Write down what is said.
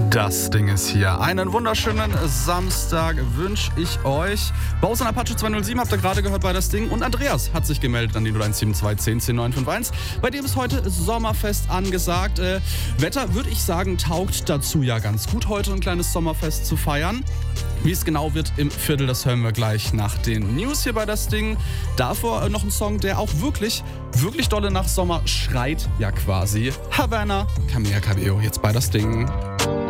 Das Ding ist hier. Einen wunderschönen Samstag wünsche ich euch. Bowser und Apache 207 habt ihr gerade gehört bei das Ding. Und Andreas hat sich gemeldet an die 0172 10 10 951. Bei dem ist heute Sommerfest angesagt. Wetter, würde ich sagen, taugt dazu ja ganz gut, heute ein kleines Sommerfest zu feiern. Wie es genau wird im Viertel, das hören wir gleich nach den News hier bei das Ding. Davor noch ein Song, der auch wirklich dolle nach Sommer schreit, ja quasi. Havana, Camila Cabello, jetzt bei das Ding.